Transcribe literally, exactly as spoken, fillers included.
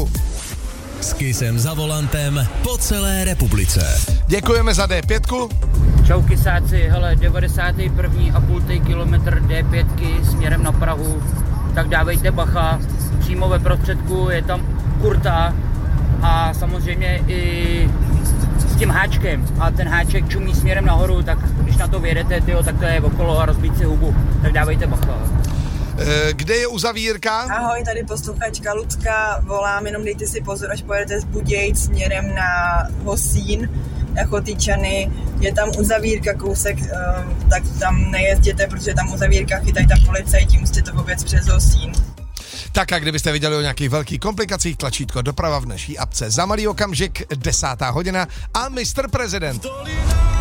Prahu. S Kissem za volantem po celé republice. Děkujeme za dé pět. Čau kysáci, hele, devadesát jedna a půl kilometr dé pět směrem na Prahu, tak dávejte bacha, přímo ve prostředku je tam kurta a samozřejmě i s tím háčkem a ten háček čumí směrem nahoru, tak když na to vyjedete, tyjo, tak to je okolo a rozbít si hubu, tak dávejte bacha. Kde je uzavírka? Ahoj, tady posluchačka Lucka, volám, jenom dejte si pozor, až pojedete z Budějc směrem na Hosín, na Chotyčany, je tam uzavírka kousek, tak tam nejezděte, protože tam uzavírka, chytají tam policajti, musíte to vůbec přes Hosín. Tak a kdybyste viděli o nějakých velkých komplikacích, tlačítko doprava v naší apce. Za malý okamžik desátá hodina a mistr prezident.